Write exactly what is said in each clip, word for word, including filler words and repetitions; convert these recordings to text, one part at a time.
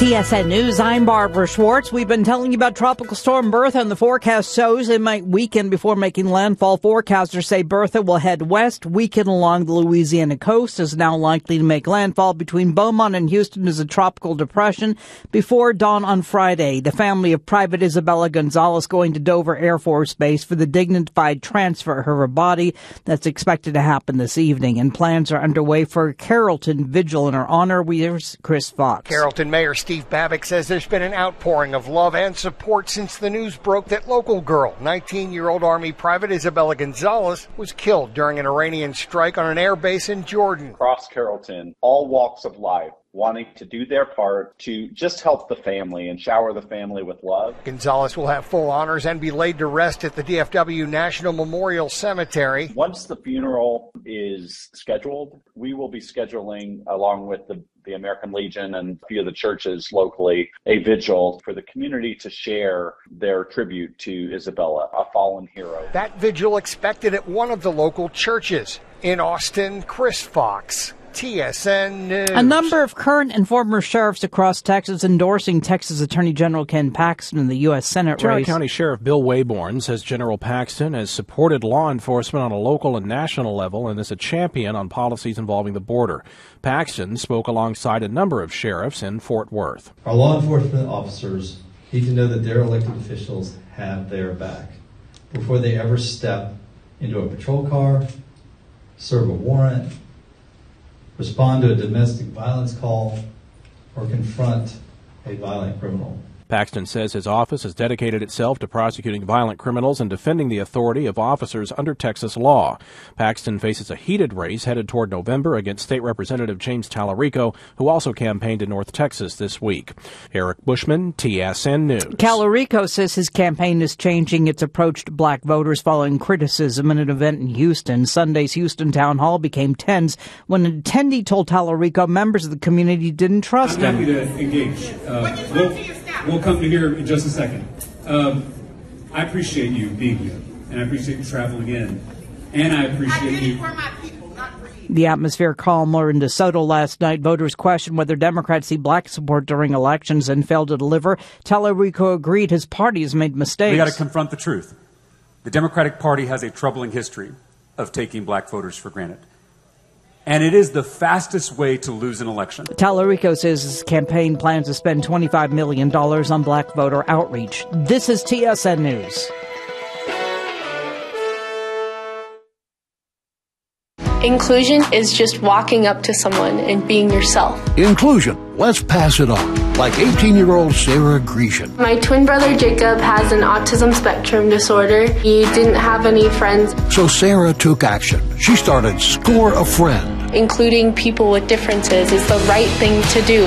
T S N News, I'm Barbara Schwartz. We've been telling you about Tropical Storm Bertha, and the forecast shows it might weaken before making landfall. Forecasters say Bertha will head west, weaken along the Louisiana coast, is now likely to make landfall between Beaumont and Houston as a tropical depression before dawn on Friday. The family of Private Isabella Gonzalez going to Dover Air Force Base for the dignified transfer of her body. That's expected to happen this evening, and plans are underway for a Carrollton vigil in her honor. Here's Chris Fox. Carrollton Mayor Steve Babick says there's been an outpouring of love and support since the news broke that local girl, nineteen-year-old Army Private Isabella Gonzalez, was killed during an Iranian strike on an air base in Jordan. Across Carrollton, all walks of life, wanting to do their part to just help the family and shower the family with love. Gonzalez will have full honors and be laid to rest at the D F W National Memorial Cemetery. Once the funeral is scheduled, we will be scheduling, along with the, the American Legion and a few of the churches locally, a vigil for the community to share their tribute to Isabella, a fallen hero. That vigil expected at one of the local churches. In Austin, Chris Fox, T S N News. A number of current and former sheriffs across Texas endorsing Texas Attorney General Ken Paxton in the U S Senate Tarrant race. County Sheriff Bill Wayborn says General Paxton has supported law enforcement on a local and national level and is a champion on policies involving the border. Paxton spoke alongside a number of sheriffs in Fort Worth. Our law enforcement officers need to know that their elected officials have their back before they ever step into a patrol car, serve a warrant, respond to a domestic violence call, or confront a violent criminal. Paxton says his office has dedicated itself to prosecuting violent criminals and defending the authority of officers under Texas law. Paxton faces a heated race headed toward November against State Representative James Tallarico, who also campaigned in North Texas this week. Eric Bushman, T S N News. Tallarico says his campaign is changing its approach to black voters following criticism in an event in Houston. Sunday's Houston town hall became tense when an attendee told Tallarico members of the community didn't trust I'm him. happy to engage. Uh, we'll, we'll come to here in just a second. Um, I appreciate you being here, and I appreciate you traveling in, and I appreciate you. For my people, not for you. The atmosphere calmer in DeSoto last night. Voters questioned whether Democrats see black support during elections and failed to deliver. Tallarico agreed his party has made mistakes. We got to confront the truth. The Democratic Party has a troubling history of taking black voters for granted. And it is the fastest way to lose an election. Tallarico says his campaign plans to spend twenty-five million dollars on black voter outreach. This is T S N News. Inclusion is just walking up to someone and being yourself. Inclusion. Let's pass it on. Like eighteen-year-old Sarah Grecian. My twin brother Jacob has an autism spectrum disorder. He didn't have any friends. So Sarah took action. She started Score a Friend. Including people with differences is the right thing to do.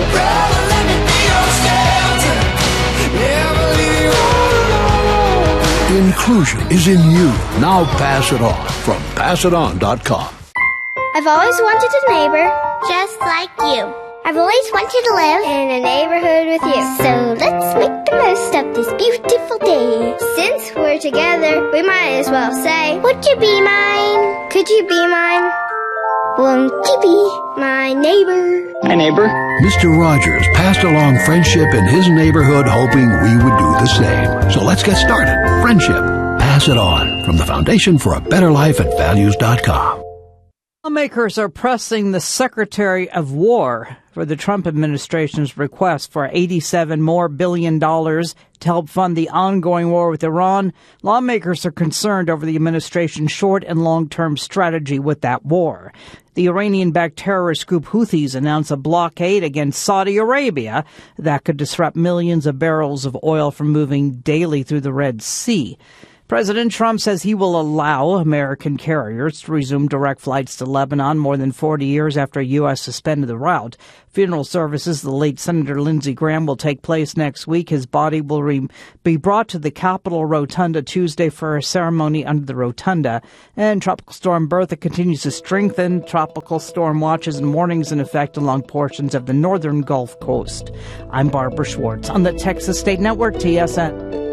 Inclusion is in you. Now pass it on from pass it on dot com. I've always wanted a neighbor just like you. I've always wanted to live in a neighborhood with you. So let's make the most of this beautiful day. Since we're together, we might as well say, would you be mine? Could you be mine? Won't you be my neighbor? My neighbor. Mister Rogers passed along friendship in his neighborhood, hoping we would do the same. So let's get started. Friendship. Pass it on from the Foundation for a Better Life at values dot com. Lawmakers are pressing the Secretary of War for the Trump administration's request for eighty-seven more billion dollars to help fund the ongoing war with Iran. Lawmakers are concerned over the administration's short and long-term strategy with that war. The Iranian-backed terrorist group Houthis announced a blockade against Saudi Arabia that could disrupt millions of barrels of oil from moving daily through the Red Sea. President Trump says he will allow American carriers to resume direct flights to Lebanon more than forty years after U S suspended the route. Funeral services of the late Senator Lindsey Graham will take place next week. His body will re- be brought to the Capitol Rotunda Tuesday for a ceremony under the rotunda. And Tropical Storm Bertha continues to strengthen. Tropical storm watches and warnings in effect along portions of the northern Gulf Coast. I'm Barbara Schwartz on the Texas State Network, T S N.